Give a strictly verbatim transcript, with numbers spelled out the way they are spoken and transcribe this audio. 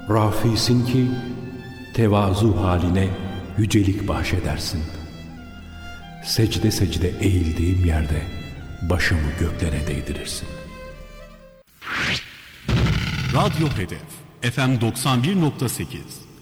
Rafisin ki tevazu haline yücelik bahşedersin. Secde secde eğildiğim yerde başımı göklere değdirirsin. Radyo Hedef F M doksan bir nokta sekiz